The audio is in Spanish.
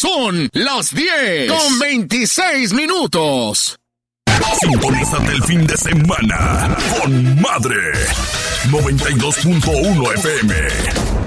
Son las 10:26. Sintonízate el fin de semana con Madre 92.1 FM.